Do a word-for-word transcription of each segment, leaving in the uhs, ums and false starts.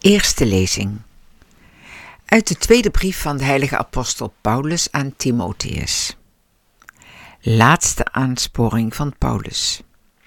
Eerste lezing uit de tweede brief van de heilige apostel Paulus aan Timotheus. Laatste aansporing van Paulus.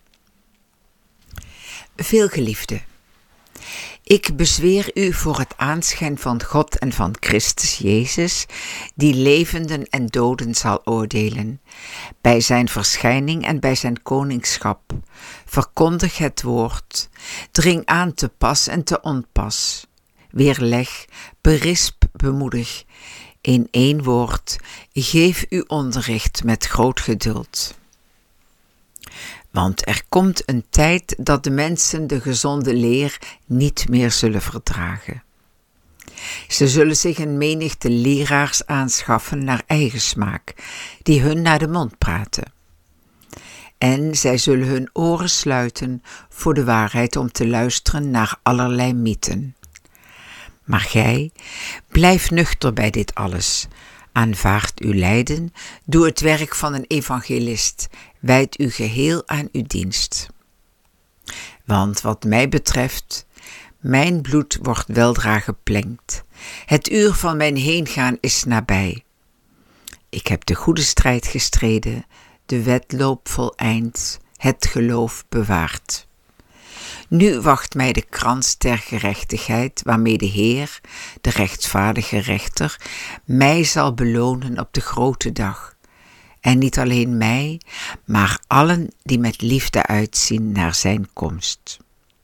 Veelgeliefde, ik bezweer u voor het aanschijn van God en van Christus Jezus, die levenden en doden zal oordelen, bij zijn verschijning en bij zijn koningschap. Verkondig het woord, dring aan te pas en te onpas, weerleg, berisp, bemoedig. In één woord, geef u onderricht met groot geduld. Want er komt een tijd dat de mensen de gezonde leer niet meer zullen verdragen. Ze zullen zich een menigte leraars aanschaffen naar eigen smaak, die hun naar de mond praten. En zij zullen hun oren sluiten voor de waarheid om te luisteren naar allerlei mythen. Maar gij, blijf nuchter bij dit alles. Aanvaard uw lijden, doe het werk van een evangelist, wijd u geheel aan uw dienst. Want wat mij betreft, mijn bloed wordt weldra geplengd. Het uur van mijn heengaan is nabij. Ik heb de goede strijd gestreden, de wedloop voleind, het geloof bewaard. Nu wacht mij de krans der gerechtigheid, waarmee de Heer, de rechtvaardige rechter, mij zal belonen op de grote dag. En niet alleen mij, maar allen die met liefde uitzien naar zijn komst.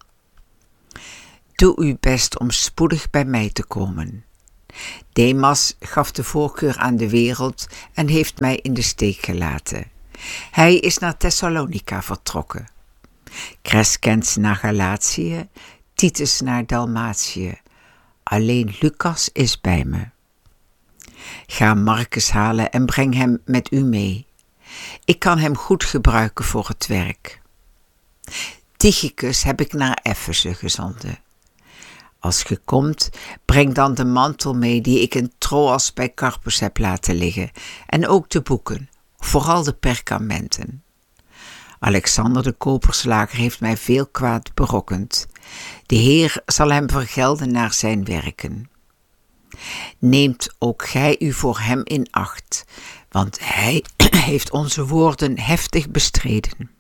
Doe uw best om spoedig bij mij te komen. Demas gaf de voorkeur aan de wereld en heeft mij in de steek gelaten. Hij is naar Thessalonica vertrokken. Crescens naar Galatië, Titus naar Dalmatië. Alleen Lucas is bij me. Ga Marcus halen en breng hem met u mee. Ik kan hem goed gebruiken voor het werk. Tychicus heb ik naar Efeze gezonden. Als ge komt, breng dan de mantel mee die ik in Troas bij Carpus heb laten liggen, en ook de boeken, vooral de perkamenten. Alexander de koperslager heeft mij veel kwaad berokkend. De Heer zal hem vergelden naar zijn werken. Neemt ook gij u voor hem in acht, want hij heeft onze woorden heftig bestreden.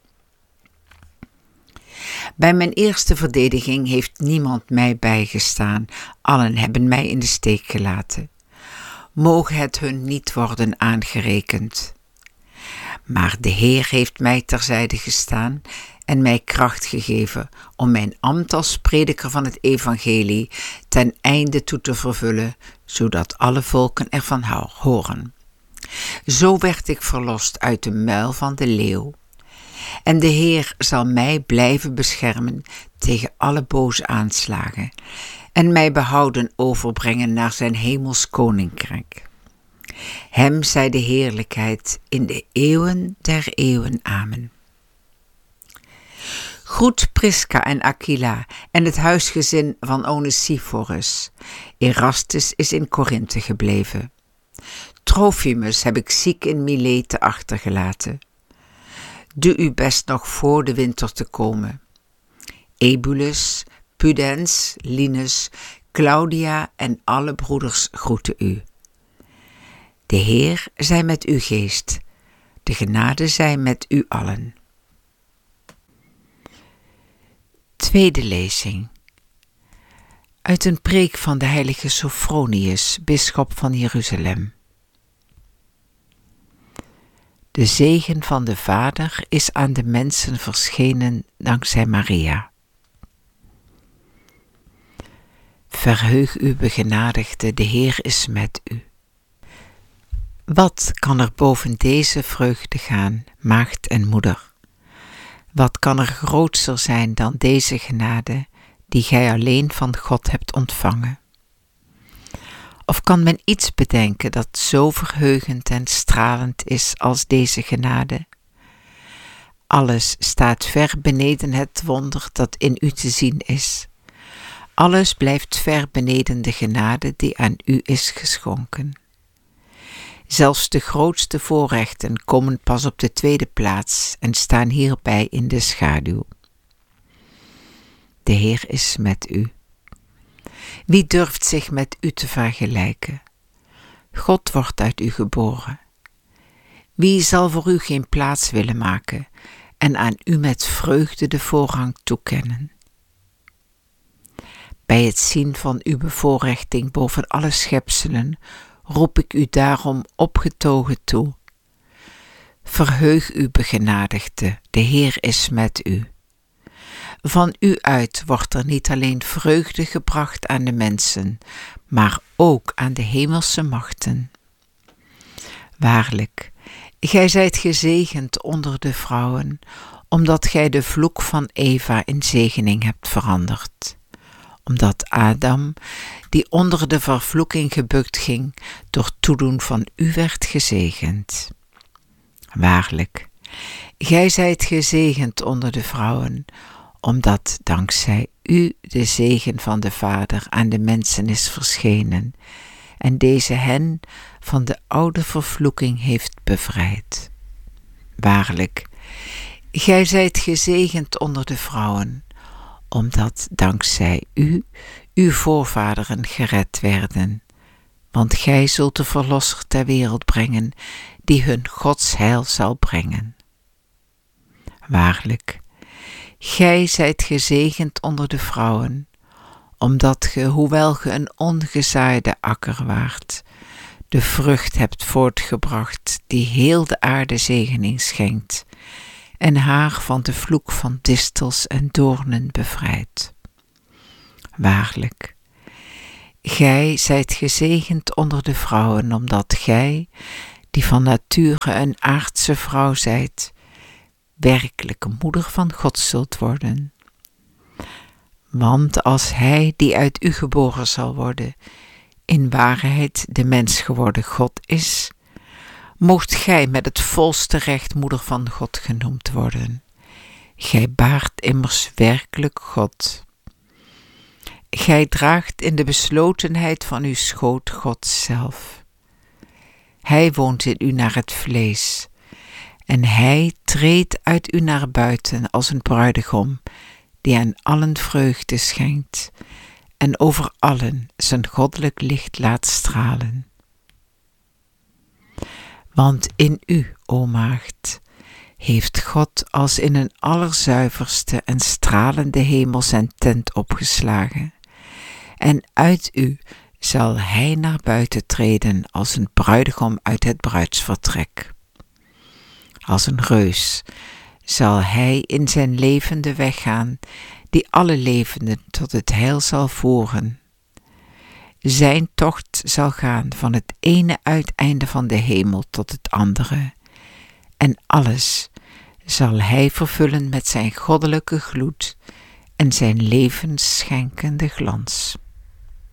Bij mijn eerste verdediging heeft niemand mij bijgestaan, allen hebben mij in de steek gelaten. Moge het hun niet worden aangerekend. Maar de Heer heeft mij terzijde gestaan en mij kracht gegeven om mijn ambt als prediker van het evangelie ten einde toe te vervullen, zodat alle volken ervan horen. Zo werd ik verlost uit de muil van de leeuw. En de Heer zal mij blijven beschermen tegen alle boze aanslagen en mij behouden overbrengen naar zijn hemels koninkrijk. Hem zij de heerlijkheid in de eeuwen der eeuwen. Amen. Groet Prisca en Aquila en het huisgezin van Onesiphorus. Erastus is in Korinthe gebleven. Trofimus heb ik ziek in Milete achtergelaten. Doe uw best nog voor de winter te komen. Ebulus, Pudens, Linus, Claudia en alle broeders groeten u. De Heer zij met uw geest, de genade zij met u allen. Tweede lezing uit een preek van de heilige Sophronius, bisschop van Jeruzalem. De zegen van de Vader is aan de mensen verschenen dankzij Maria. Verheug u, begenadigde, de Heer is met u. Wat kan er boven deze vreugde gaan, maagd en moeder? Wat kan er grootser zijn dan deze genade, die gij alleen van God hebt ontvangen? Of kan men iets bedenken dat zo verheugend en stralend is als deze genade? Alles staat ver beneden het wonder dat in u te zien is. Alles blijft ver beneden de genade die aan u is geschonken. Zelfs de grootste voorrechten komen pas op de tweede plaats en staan hierbij in de schaduw. De Heer is met u. Wie durft zich met u te vergelijken? God wordt uit u geboren. Wie zal voor u geen plaats willen maken en aan u met vreugde de voorrang toekennen? Bij het zien van uw bevoorrechting boven alle schepselen roep ik u daarom opgetogen toe. Verheug u, begenadigde, de Heer is met u. Van u uit wordt er niet alleen vreugde gebracht aan de mensen, maar ook aan de hemelse machten. Waarlijk, gij zijt gezegend onder de vrouwen, omdat gij de vloek van Eva in zegening hebt veranderd. Omdat Adam, die onder de vervloeking gebukt ging, door toedoen van u werd gezegend. Waarlijk, gij zijt gezegend onder de vrouwen, omdat dankzij u de zegen van de Vader aan de mensen is verschenen en deze hen van de oude vervloeking heeft bevrijd. Waarlijk, gij zijt gezegend onder de vrouwen, omdat dankzij u uw voorvaderen gered werden, want gij zult de Verlosser ter wereld brengen, die hun Gods heil zal brengen. Waarlijk, gij zijt gezegend onder de vrouwen, omdat ge, hoewel ge een ongezaaide akker waart, de vrucht hebt voortgebracht die heel de aarde zegening schenkt, en haar van de vloek van distels en doornen bevrijdt. Waarlijk, gij zijt gezegend onder de vrouwen, omdat gij, die van nature een aardse vrouw zijt, werkelijke moeder van God zult worden. Want als hij die uit u geboren zal worden, in waarheid de mens geworden God is, moogt gij met het volste recht moeder van God genoemd worden. Gij baart immers werkelijk God. Gij draagt in de beslotenheid van uw schoot God zelf. Hij woont in u naar het vlees, en hij treedt uit u naar buiten als een bruidegom, die aan allen vreugde schenkt, en over allen zijn goddelijk licht laat stralen. Want in u, o maagd, heeft God als in een allerzuiverste en stralende hemel zijn tent opgeslagen, en uit u zal hij naar buiten treden als een bruidegom uit het bruidsvertrek. Als een reus zal hij in zijn levende weg gaan, die alle levenden tot het heil zal voeren. Zijn tocht zal gaan van het ene uiteinde van de hemel tot het andere, en alles zal hij vervullen met zijn goddelijke gloed en zijn levensschenkende glans.